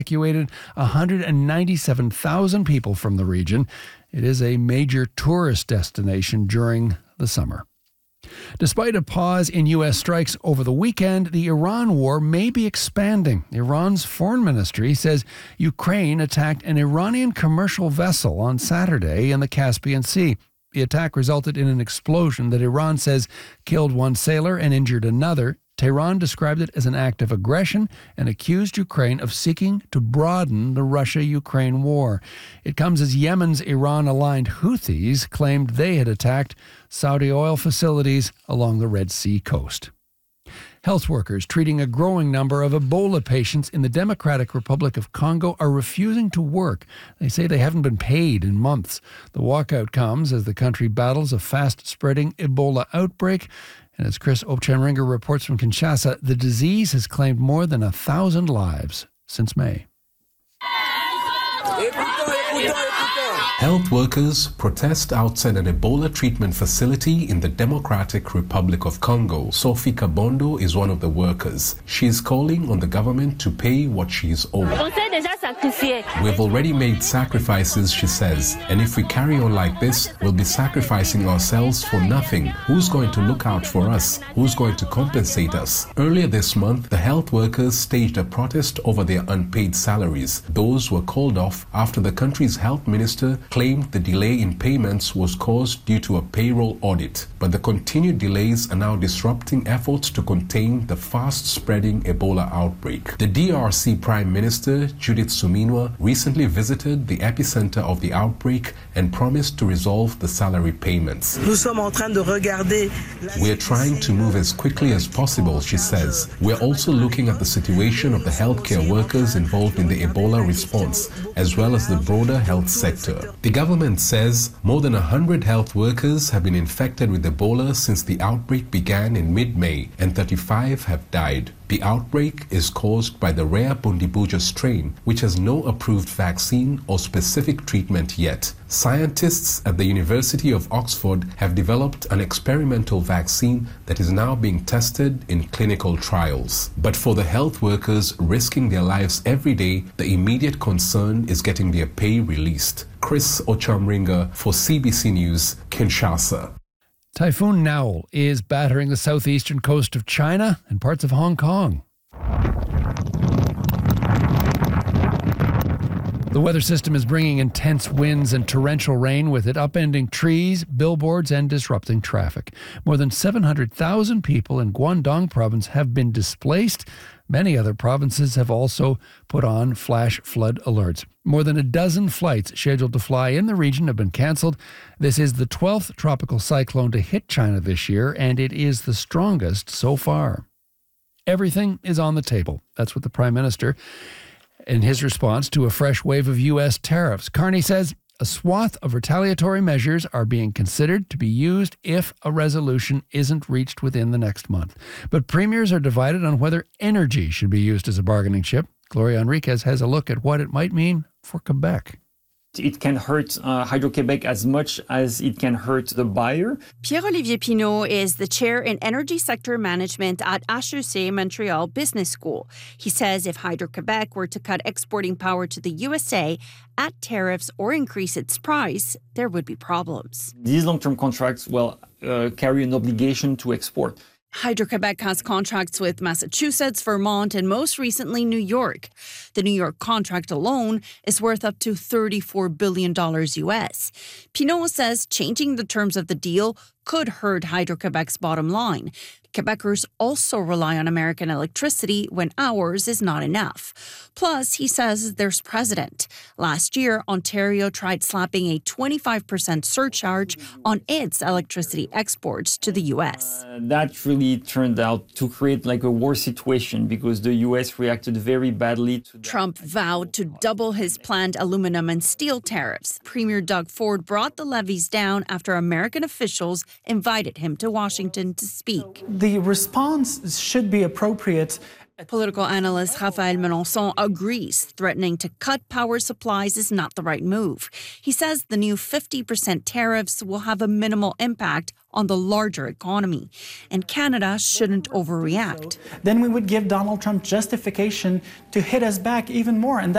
evacuated 197,000 people from the region. It is a major tourist destination during the summer. Despite a pause in U.S. strikes over the weekend, the Iran war may be expanding. Iran's foreign ministry says Ukraine attacked an Iranian commercial vessel on Saturday in the Caspian Sea. The attack resulted in an explosion that Iran says killed one sailor and injured another. Tehran described it as an act of aggression and accused Ukraine of seeking to broaden the Russia-Ukraine war. It comes as Yemen's Iran-aligned Houthis claimed they had attacked Saudi oil facilities along the Red Sea coast. Health workers treating a growing number of Ebola patients in the Democratic Republic of Congo are refusing to work. They say they haven't been paid in months. The walkout comes as the country battles a fast-spreading Ebola outbreak. And as Chris Opchenringer reports from Kinshasa, the disease has claimed more than 1,000 lives since May. Health workers protest outside an Ebola treatment facility in the Democratic Republic of Congo. Sophie Kabondo is one of the workers. She is calling on the government to pay what she is owed. We've already made sacrifices, she says, and if we carry on like this, we'll be sacrificing ourselves for nothing. Who's going to look out for us? Who's going to compensate us? Earlier this month, the health workers staged a protest over their unpaid salaries. Those were called off after the country's health minister claimed the delay in payments was caused due to a payroll audit. But the continued delays are now disrupting efforts to contain the fast-spreading Ebola outbreak. The DRC Prime Minister, Judith Suminwa, recently visited the epicenter of the outbreak and promised to resolve the salary payments. We're trying to move as quickly as possible, she says. We're also looking at the situation of the healthcare workers involved in the Ebola response, as well as the broader health sector. The government says more than 100 health workers have been infected with Ebola since the outbreak began in mid-May, and 35 have died. The outbreak is caused by the rare Bundibuja strain, which has no approved vaccine or specific treatment yet. Scientists at the University of Oxford have developed an experimental vaccine that is now being tested in clinical trials. But for the health workers risking their lives every day, the immediate concern is getting their pay released. Chris Ochamringa for CBC News, Kinshasa. Typhoon Naoul is battering the southeastern coast of China and parts of Hong Kong. The weather system is bringing intense winds and torrential rain with it, upending trees, billboards, and disrupting traffic. More than 700,000 people in Guangdong province have been displaced. Many other provinces have also put on flash flood alerts. More than a dozen flights scheduled to fly in the region have been cancelled. This is the 12th tropical cyclone to hit China this year, and it is the strongest so far. Everything is on the table. That's what the Prime Minister, in his response to a fresh wave of U.S. tariffs. Carney says a swath of retaliatory measures are being considered to be used if a resolution isn't reached within the next month. But premiers are divided on whether energy should be used as a bargaining chip. Gloria Enriquez has a look at what it might mean for Quebec. It can hurt Hydro-Quebec as much as it can hurt the buyer. Pierre-Olivier Pinault is the chair in energy sector management at HEC Montreal Business School. He says if Hydro-Quebec were to cut exporting power to the USA at tariffs or increase its price, there would be problems. These long-term contracts will carry an obligation to export. Hydro-Quebec has contracts with Massachusetts, Vermont, and most recently New York. The New York contract alone is worth up to $34 billion US. Pinault says changing the terms of the deal could hurt Hydro-Quebec's bottom line. Quebecers also rely on American electricity when ours is not enough. Plus, he says there's precedent. Last year, Ontario tried slapping a 25% surcharge on its electricity exports to the U.S. That really turned out to create like a war situation because the U.S. reacted very badly to that. Trump vowed to double his planned aluminum and steel tariffs. Premier Doug Ford brought the levies down after American officials invited him to Washington to speak. The response should be appropriate. Political analyst Raphaël Melançon agrees threatening to cut power supplies is not the right move. He says the new 50% tariffs will have a minimal impact on the larger economy, and Canada shouldn't overreact. Then we would give Donald Trump justification to hit us back even more. And